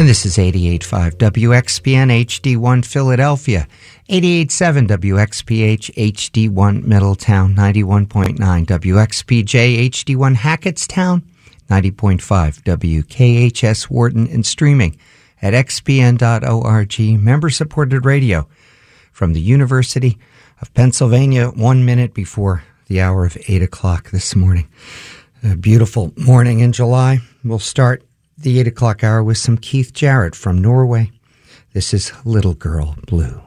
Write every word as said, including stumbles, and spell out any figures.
And this is eighty-eight point five W X P N H D one Philadelphia, eighty-eight point seven W X P H H D one Middletown, ninety-one point nine W X P J H D one Hackettstown, ninety point five W K H S Wharton, and streaming at x p n dot org. Member-supported radio from the University of Pennsylvania, one minute before the hour of eight o'clock this morning. A beautiful morning in July. We'll start the eight o'clock hour with some Keith Jarrett from Norway. This is Little Girl Blue.